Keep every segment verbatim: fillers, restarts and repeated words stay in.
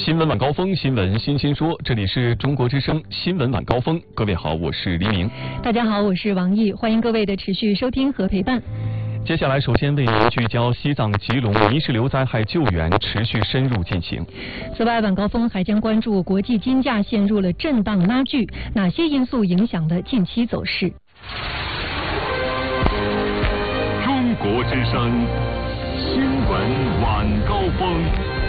新闻晚高峰，新闻新鲜说，这里是中国之声新闻晚高峰。各位好，我是黎明。 大家好，我是王毅，欢迎各位的持续收听和陪伴。 接下来，首先为您聚焦西藏吉隆泥石流灾害救援持续深入进行。 此外，晚高峰还将关注国际金价陷入了震荡拉锯，哪些因素影响了近期走势？ 中国之声新闻晚高峰。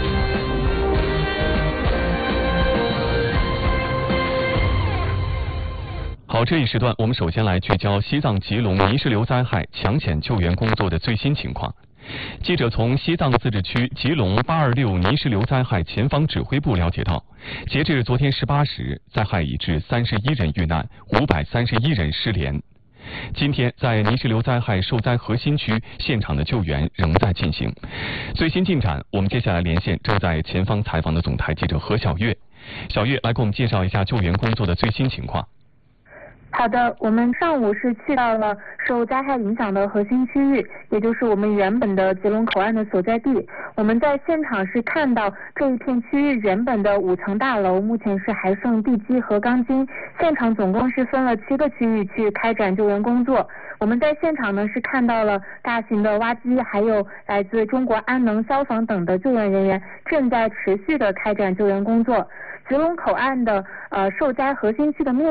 好，这一时段我们首先来聚焦西藏吉隆泥石流灾害抢险救援工作的最新情况。记者从西藏自治区吉隆八二六泥石流灾害前方指挥部了解到，截至昨天十八时，灾害已致三十一人遇难，五百三十一人失联。今天在泥石流灾害受灾核心区现场的救援仍在进行。最新进展，我们接下来连线正在前方采访的总台记者何小月。小月来给我们介绍一下救援工作的最新情况。 好的，我们上午是去到了受灾害影响的核心区域，也就是我们原本的吉隆口岸的所在地。我们在现场是看到这一片区域原本的五层大楼，目前是还剩地基和钢筋。现场总共是分了七个区域去开展救援工作。我们在现场呢是看到了大型的挖机，还有来自中国安能、消防等的救援人员正在持续的开展救援工作。吉隆口岸的呃受灾核心区的面